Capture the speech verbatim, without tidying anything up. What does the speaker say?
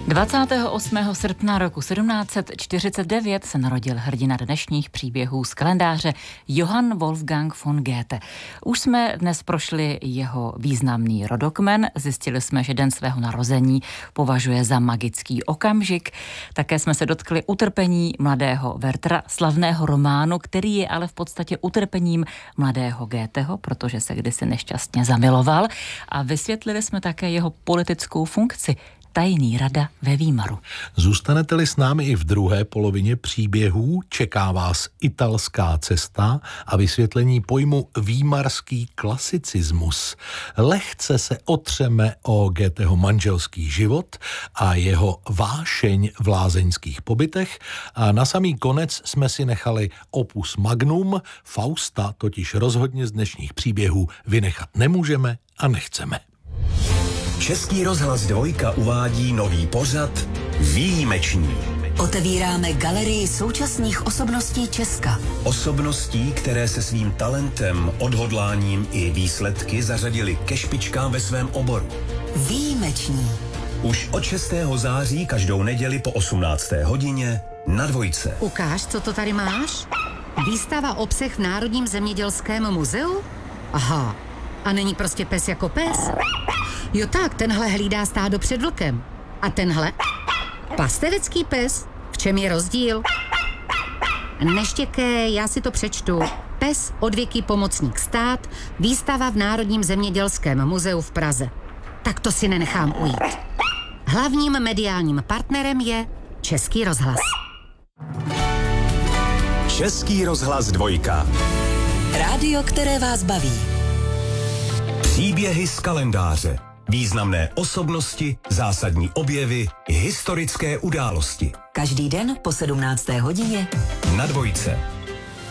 dvacátého osmého srpna roku sedmnáct set čtyřicet devět se narodil hrdina dnešních příběhů z kalendáře Johann Wolfgang von Goethe. Už jsme dnes prošli jeho významný rodokmen, zjistili jsme, že den svého narození považuje za magický okamžik. Také jsme se dotkli utrpení mladého Werthera, slavného románu, který je ale v podstatě utrpením mladého Goetheho, protože se kdysi nešťastně zamiloval, a vysvětlili jsme také jeho politickou funkci. Tajný rada ve Výmaru. Zůstanete-li s námi i v druhé polovině příběhů, čeká vás italská cesta a vysvětlení pojmu výmarský klasicismus. Lehce se otřeme o Goetheho manželský život a jeho vášeň v lázeňských pobytech a na samý konec jsme si nechali opus magnum. Fausta totiž rozhodně z dnešních příběhů vynechat nemůžeme a nechceme. Český rozhlas Dvojka uvádí nový pořad Výjimeční. Otevíráme galerii současných osobností Česka. Osobností, které se svým talentem, odhodláním i výsledky zařadili ke špičkám ve svém oboru. Výjimeční. Už od šestého září každou neděli po osmnácté hodině na Dvojce. Ukáž, co to tady máš? Výstava o psech v Národním zemědělském muzeu? Aha. A není prostě pes jako pes? Jo tak, tenhle hlídá stádo před vlkem. A tenhle? Pastevecký pes? V čem je rozdíl? Neštěkej, já si to přečtu. Pes odvěký pomocník stát, výstava v Národním zemědělském muzeu v Praze. Tak to si nenechám ujít. Hlavním mediálním partnerem je Český rozhlas. Český rozhlas Dvojka. Rádio, které vás baví. Příběhy z kalendáře. Významné osobnosti, zásadní objevy, historické události. Každý den po sedmnácté hodině na Dvojce.